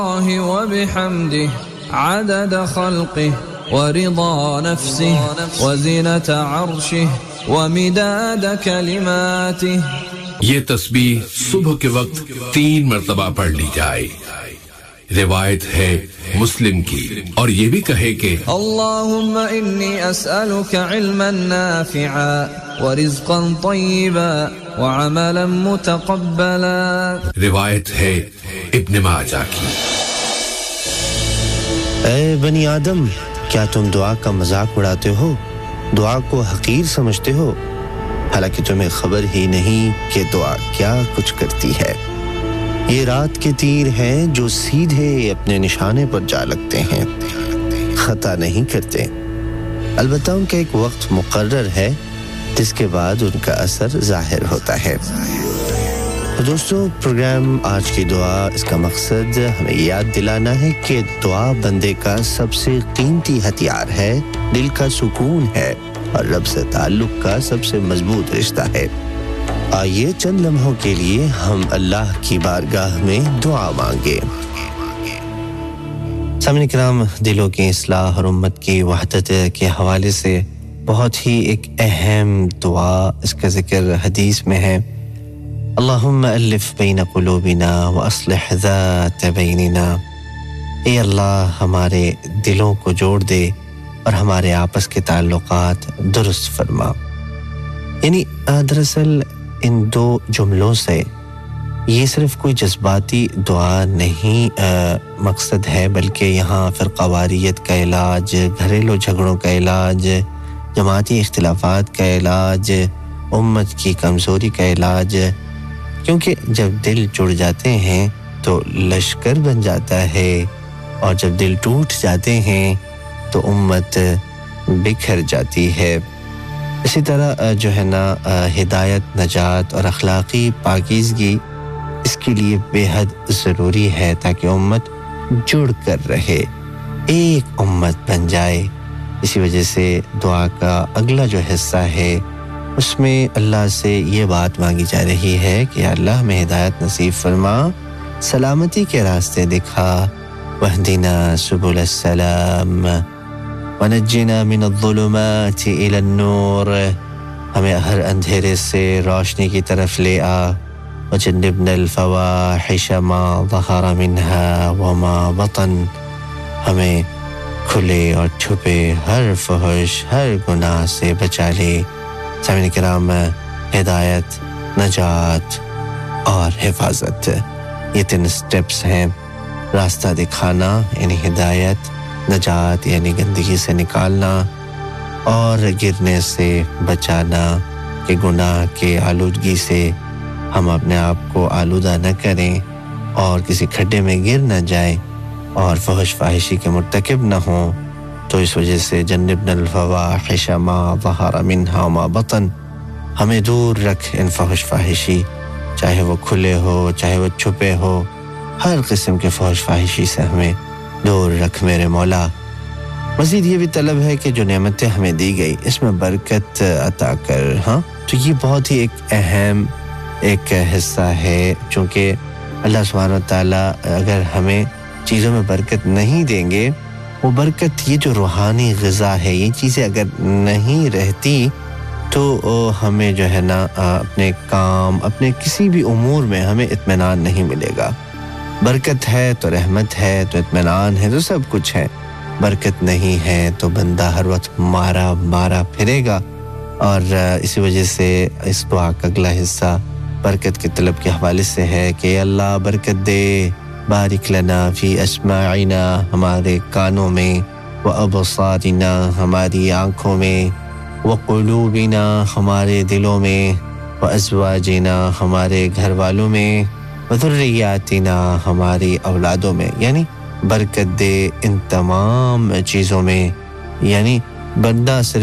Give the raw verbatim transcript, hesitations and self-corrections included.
وبحمده عدد خلقه ورضا نفسه وزنة عرشه ومداد كلماته. یہ تسبیح صبح کے وقت تین مرتبہ پڑھ لی جائے. روایت ہے مسلم کی، اور یہ بھی کہے کہ اللهم انی اسألک علما نافعا ورزقا طیبا وعملا متقبلا. روایت ہے ابن ماجہ کی. اے بنی آدم، کیا تم دعا کا مذاق اڑاتے ہو، دعا کو حقیر سمجھتے ہو، حالانکہ تمہیں خبر ہی نہیں کہ دعا کیا کچھ کرتی ہے. یہ رات کے تیر ہیں جو سیدھے اپنے نشانے پر جا لگتے ہیں، خطا نہیں کرتے. البتہ ان کا ایک وقت مقرر ہے جس کے بعد ان کا اثر ظاہر ہوتا ہے. دوستو، پروگرام آج کی دعا، اس کا مقصد ہمیں یاد دلانا ہے کہ دعا بندے کا سب سے قیمتی ہتھیار ہے، دل کا سکون ہے اور رب سے تعلق کا سب سے مضبوط رشتہ ہے. آئیے چند لمحوں کے لیے ہم اللہ کی بارگاہ میں دعا مانگے. سامعین کرام، دلوں کی اصلاح اور امت کی وحدت کے حوالے سے بہت ہی ایک اہم دعا، اس کا ذکر حدیث میں ہے. اللہم الف بین قلوبنا واصلح ذات بیننا. اے اللہ، ہمارے دلوں کو جوڑ دے اور ہمارے آپس کے تعلقات درست فرما. یعنی دراصل ان دو جملوں سے یہ صرف کوئی جذباتی دعا نہیں مقصد ہے، بلکہ یہاں فرقہ واریت کا علاج، گھریلو جھگڑوں کا علاج، جماعتی اختلافات کا علاج، امت کی کمزوری کا علاج. کیونکہ جب دل جڑ جاتے ہیں تو لشکر بن جاتا ہے، اور جب دل ٹوٹ جاتے ہیں تو امت بکھر جاتی ہے. اسی طرح جو ہے نا ہدایت، نجات اور اخلاقی پاکیزگی اس کے لیے بے حد ضروری ہے تاکہ امت جڑ کر رہے، ایک امت بن جائے. اسی وجہ سے دعا کا اگلا جو حصہ ہے اس میں اللہ سے یہ بات مانگی جا رہی ہے کہ اللہ ہمیں ہدایت نصیب فرما، سلامتی کے راستے دکھا. واہدنا سبل السلام ونجنا من الظلمات الى النور. ہمیں ہر اندھیرے سے روشنی کی طرف لے آ. وجنبنا الفواحش ما ظهر منها وما بطن. ہمیں کھلے اور چھپے ہر فحش، ہر گناہ سے بچا لے. سامعین کرام، ہدایت، نجات اور حفاظت، یہ تین سٹیپس ہیں. راستہ دکھانا یعنی ہدایت، نجات یعنی گندگی سے نکالنا، اور گرنے سے بچانا کہ گناہ کے آلودگی سے ہم اپنے آپ کو آلودہ نہ کریں اور کسی کھڈے میں گر نہ جائیں اور فحش فاحشی کے مرتکب نہ ہوں. تو اس وجہ سے جنبنا الفواحش ما ظهر منها وما بطن، ہمیں دور رکھ ان فحش فاحشی، چاہے وہ کھلے ہو چاہے وہ چھپے ہو، ہر قسم کے فحش فاحشی سے ہمیں دور رکھ میرے مولا. مزید یہ بھی طلب ہے کہ جو نعمتیں ہمیں دی گئی اس میں برکت عطا کر. ہاں، تو یہ بہت ہی ایک اہم ایک حصہ ہے، چونکہ اللہ سبحانہ وتعالی اگر ہمیں چیزوں میں برکت نہیں دیں گے، وہ برکت، یہ جو روحانی غذا ہے، یہ چیزیں اگر نہیں رہتی تو ہمیں جو ہے نا اپنے کام، اپنے کسی بھی امور میں ہمیں اطمینان نہیں ملے گا. برکت ہے تو رحمت ہے، تو اطمینان ہے، تو سب کچھ ہے. برکت نہیں ہے تو بندہ ہر وقت مارا مارا پھرے گا. اور اسی وجہ سے اس دعا کا اگلا حصہ برکت کے طلب کے حوالے سے ہے کہ اللہ برکت دے. بارک لنا فی اسماعنا، ہمارے کانوں میں، وابصارنا، ہماری آنکھوں میں، وقلوبنا، ہمارے دلوں میں، وازواجنا، ہمارے گھر والوں میں، وذریاتنا، ہماری اولادوں میں. یعنی برکت دے ان تمام چیزوں میں. یعنی بندہ صرف